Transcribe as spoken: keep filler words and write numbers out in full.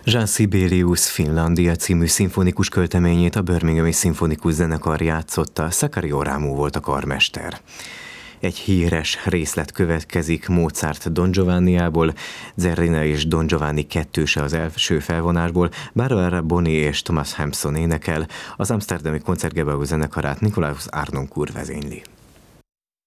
Jean Sibelius Finlandia című szimfonikus költeményét a Birminghami Szimfonikus Zenekar játszotta, Sakari Oramu volt a karmester. Egy híres részlet következik Mozart Don Giovanniából, Zerrina és Don Giovanni kettőse az első felvonásból, Barbara Boni és Thomas Hampson énekel, az amsterdami Concertgebouw zenekarát Nikolaus Arnoncourt vezényli.